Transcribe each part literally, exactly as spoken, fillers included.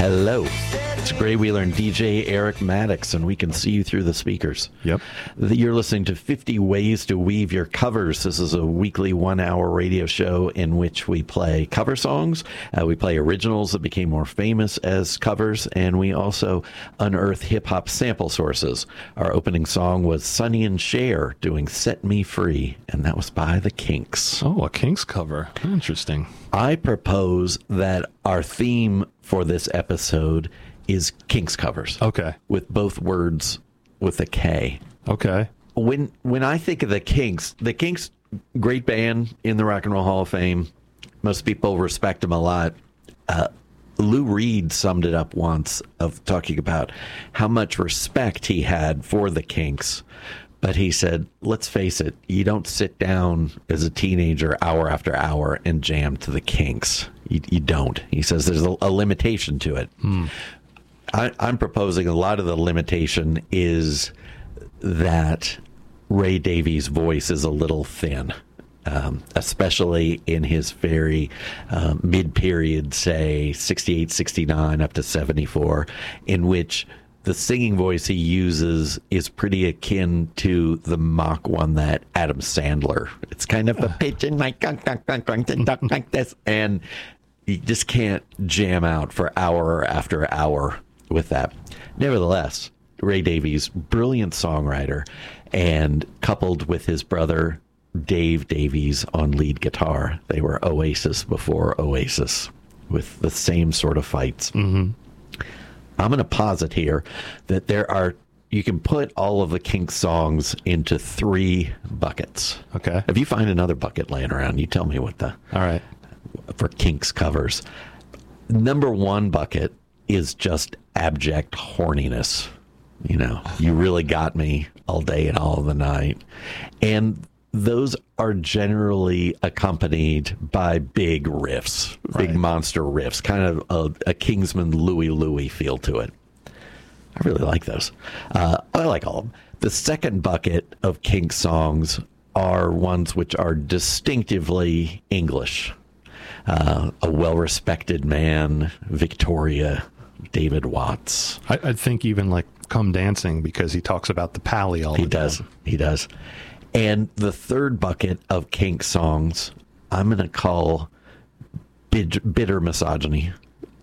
Hello. It's Gray Wheeler and D J Eric Maddox, and we can see you through the speakers. Yep. You're listening to fifty Ways to Weave Your Covers. This is a weekly one-hour radio show in which we play cover songs. Uh, we play originals that became more famous as covers, and we also unearth hip-hop sample sources. Our opening song was Sonny and Cher doing Set Me Free, and that was by the Kinks. Oh, a Kinks cover. Interesting. I propose that our theme for this episode is Kinks covers. Okay. With both words with a K. Okay. When when I think of the Kinks, the Kinks, great band in the Rock and Roll Hall of Fame. Most people respect them a lot. Uh, Lou Reed summed it up once of talking about how much respect he had for the Kinks. But he said, let's face it, you don't sit down as a teenager hour after hour and jam to the Kinks. You, you don't. He says there's a, a limitation to it. Hmm. I, I'm proposing a lot of the limitation is that Ray Davies' voice is a little thin, um, especially in his very uh, mid-period, say, sixty-eight, sixty-nine up to seventy-four, in which the singing voice he uses is pretty akin to the Mach one that Adam Sandler. It's kind of a pitch and like, like this, and you just can't jam out for hour after hour with that. Nevertheless, Ray Davies, brilliant songwriter, and coupled with his brother Dave Davies on lead guitar, they were Oasis before Oasis with the same sort of fights. Mm-hmm. I'm going to posit here that there are, you can put all of the Kinks songs into three buckets. Okay. If you find another bucket laying around, you tell me what the, all right, for Kinks covers. Number one bucket is just abject horniness. You know, you really got me all day and all the night. And those are generally accompanied by big riffs, big right. monster riffs, kind of a, a Kingsman Louie Louie feel to it. I really like those. Uh, I like all of them. The second bucket of Kinks songs are ones which are distinctively English. Uh, a well-respected man, Victoria, David Watts. I, I think even like Come Dancing, because he talks about the pally all he the time. He does. He does. And the third bucket of Kinks songs, I'm going to call bid, bitter misogyny.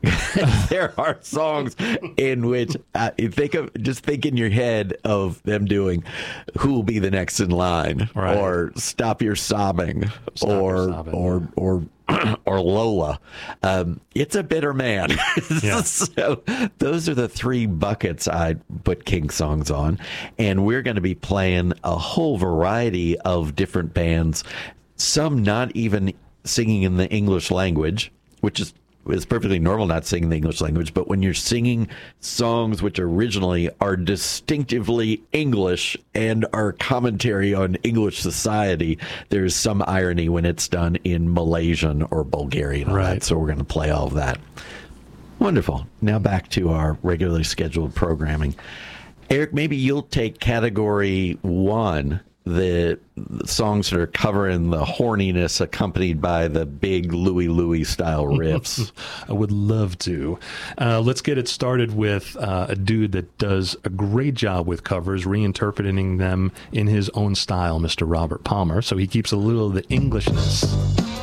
There are songs in which uh, think of just think in your head of them doing "Who Will Be the Next in Line" right. or "Stop Your Sobbing" Stop or your sobbing, or yeah. or or Lola. Um, it's a bitter man. Yeah. So those are the three buckets I put Kinks songs on, and we're going to be playing a whole variety of different bands. Some not even singing in the English language, which is. It's perfectly normal not singing the English language, but when you're singing songs which originally are distinctively English and are commentary on English society, there's some irony when it's done in Malaysian or Bulgarian. Right. That, so we're going to play all of that. Wonderful. Now back to our regularly scheduled programming. Eric, maybe you'll take category one, the songs that are covering the horniness accompanied by the big Louie Louie style riffs. I would love to. Uh, let's get it started with uh, a dude that does a great job with covers, reinterpreting them in his own style, Mister Robert Palmer. So he keeps a little of the Englishness